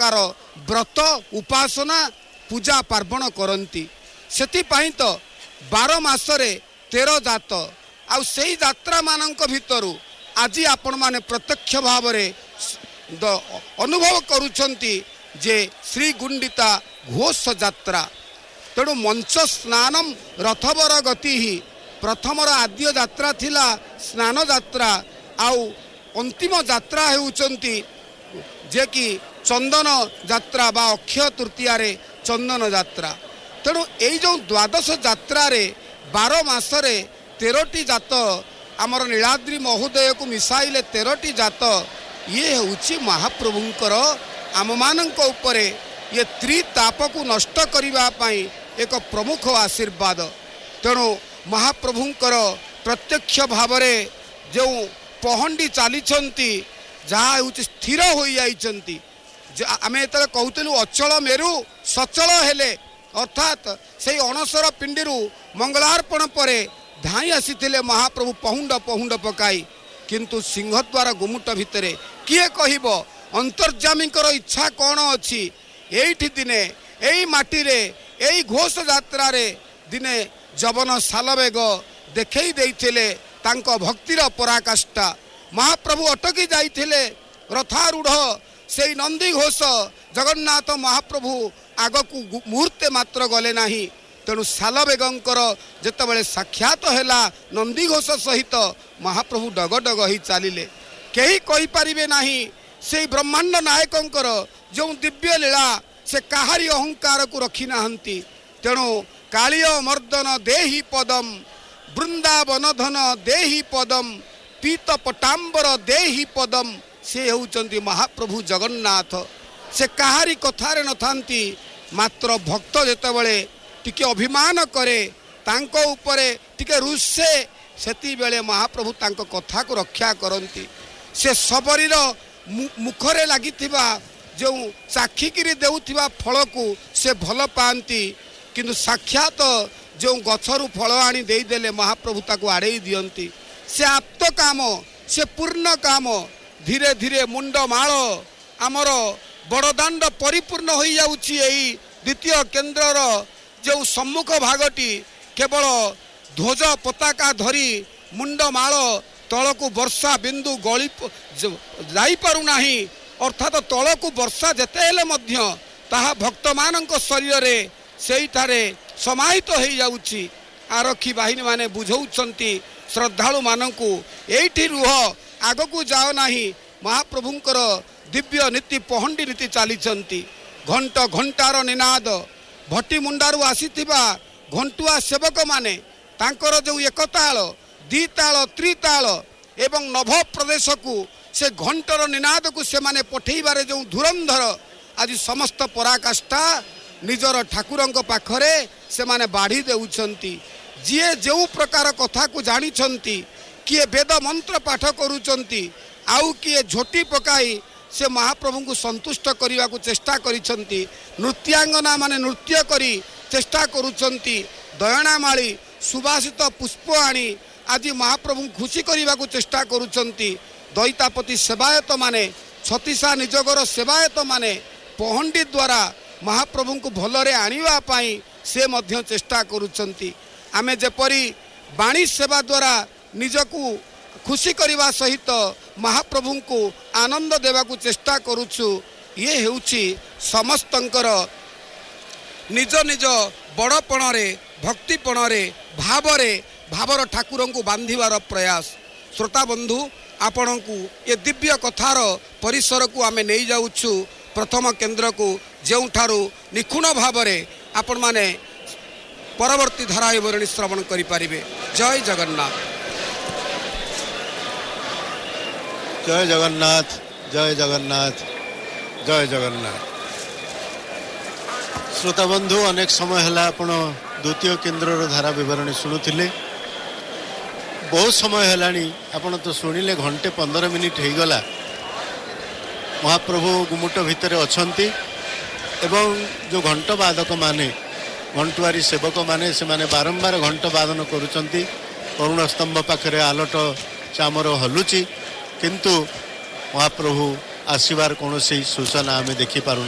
प्रकार व्रत उपासना पूजा पार्वण करती से तो 12 मासरे 13 जात आउ से यात्रा मानक भितरु आज आपण माने प्रत्यक्ष भाव अनुभव करुछंती जे श्री गुंडिता घोष यात्रा तेणु मंच स्नानम रथवर गति ही प्रथमर आद्य यात्रा थिला स्नान यात्रा आउ अंतिम यात्रा हेउचंती जे कि चंदन यात्रा बा अक्षय तृतीया रे चंदन यात्रा तेणु यही जो द्वादश यात्रा रे 12 मासरे 13टी जात आमर नीलाद्री महोदय को मिसाइले 13टी जात ये हूँ महाप्रभुंकर आम मानक उपरे ये त्रिताप को नष्ट करने एक प्रमुख आशीर्वाद तेणु महाप्रभुंकर प्रत्यक्ष भाव जो पहंडी चली जहाँ हूँ स्थिर हो जाइछंती आम ये कहूलु अचल मेरु सचल हेले अर्थात से अणसर पिंडी मंगलार्पण पर धाई आसी महाप्रभु पहुंड पहुंड पकाई किंतु सिंहद्वार गुमुट भितर किए कहब अंतर्जामी इच्छा कौन अच्छी एठी दिने यही माटी रे यही घोष यात्रा रे दिने जवन सालवेग देखई देइथिले तांको भक्तिर पराकाष्ठा महाप्रभु अटकी जाइथिले रथारूढ़ से नंदी घोष जगन्नाथ महाप्रभु आग को मुहूर्ते मात्र गले नाही तेणु सालवेगंकर जेतबेले साक्षात हैला नंदी घोष सहित महाप्रभु डगडग ही चलिले कहीं कहि परिबे नाही से ब्रह्मांड नायकंकर जो दिव्य लीला से काहारी अहंकार को रखी नाहंती तेणु कालिय मर्दन देहि पदम वृंदावन धन देहि पदम पीत पटाम्बर देहि पदम से होउचंती महाप्रभु जगन्नाथ से काहारी कथारे नथांती मात्र भक्त जेतेबेले टिके अभिमान करे तांको उपरे टिके रुसे सेती बेले महाप्रभु तांको कथा को रक्षा करती से सबरीर मुखरे लागिथिबा जो चाखिकी देउथिबा फल को से भल पाती किंतु साक्षात जो गछरु फल आनी देदेले महाप्रभु ताको आड़े दियंती से आप्त काम से पूर्ण काम धीरे धीरे मुंड माल आमर बड़दाण्ड परिपूर्ण हो जाउछि एई द्वितीय केन्द्रर जो सम्मुख भागटी केवल ध्वज पताका धरी मुंड माल तलकू वर्षा बिंदु गली जाई पारु नाही अर्थात तलकू वर्षा जेते हेले मध्य ताहा भक्त मानक शरीर रे सेइठारे समाहित हो जाउछि आरक्षी बाहिनी माने बुझौछंती श्रद्धालु मानकू एइठी रुह आगकू जाओ नाही महाप्रभुंकर दिव्य नीति पहंडी नीति चलीछंती घंट घंटार निनाद भट्टी मुंडारू आसीथिबा घंटुआ सेवक माने तांकर जो एकताल द्विताल त्रिताल एवं नभ प्रदेश को से घंटर निनाद को से माने पठेबारे जो धुरंधर आज समस्त पराकाष्ठा निजर ठाकुरंक पाखरे से माने बाढ़ी देउछंती जिए जो प्रकार कथा को जानिछंती किए वेद मंत्र पाठ करूछंती आउ किए झोटी पकाई से महाप्रभु को संतुष्ट करने को चेष्टा करिछंती नृत्यांगना माने नृत्य करी चेष्टा करुछंती दयणामाली सुबासित पुष्प आनी आज महाप्रभु खुशी करने को चेष्टा करुछंती दैतापति सेवायत माने छतीसा निजगर सेवायत माने पहंडी द्वारा महाप्रभु को भलरे आनिबा पाई से मध्य चेष्टा करुछंती आमे जेपरी बाणी सेवा द्वारा निजकू खुशी करने सहित महाप्रभु को आनंद देवा को चेष्टा करुछु ये हेउछि समस्तंकर निज निज बड़पण रे भक्तिपण रे भावर ठाकुर को बांधिबार प्रयास श्रोता बंधु आपण को ये दिव्य कथार परिसर को आमे नहीं जाउछु प्रथम केन्द्र को जो ठारू निखुण भाव आपण माने परवर्ती धारा विवरणी श्रवण करि पारिबे। जय जगन्नाथ। जय जगन्नाथ। जय जगन्नाथ। जय जगन्नाथ। श्रोता बंधु अनेक समय है आपण द्वितीय केन्द्र धारा विवरणी शुणुले बहुत समय है आपण तो शुणिले घंटे 15 मिनिट हो गला महाप्रभु गुमुट भितर अच्छी एवं जो घंट बादक माने घंटुआरी सेवक माने से माने बारंबार घंट बादन करुचंती करुण स्तंभ पाखरे आलोट चामर हलुची किंतु महाप्रभु आसबार कौन सूचना आम देखिपार